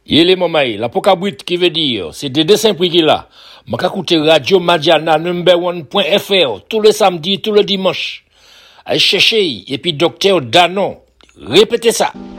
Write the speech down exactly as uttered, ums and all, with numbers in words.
Yele mamaï, la pokabrit qui veut dire, c'est des dessins prix qu'il a. M'a écouter Radio Madiana number one point f r tous les samedis, tous les dimanches. Allez chercher, et puis docteur Danon. Répétez ça.